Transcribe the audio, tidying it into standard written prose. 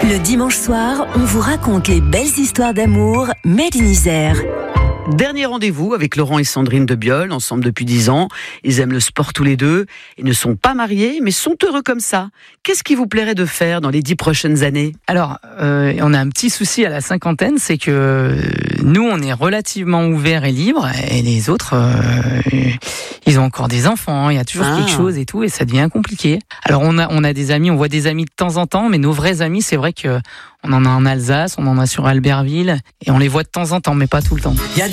Le dimanche soir, on vous raconte les belles histoires d'amour made in Isère. Dernier rendez-vous avec Laurent et Sandrine de Biol, ensemble depuis 10 ans. Ils aiment le sport tous les deux et ne sont pas mariés, mais sont heureux comme ça. Qu'est-ce qui vous plairait de faire dans les 10 prochaines années ? Alors, on a un petit souci à la cinquantaine, c'est que nous, on est relativement ouverts et libres, et les autres, ils ont encore des enfants, il y a toujours quelque chose et tout, et ça devient compliqué. Alors, on a des amis, on voit des amis de temps en temps, mais nos vrais amis, c'est vrai que on en a en Alsace, on en a sur Albertville, et on les voit de temps en temps, mais pas tout le temps. Il y a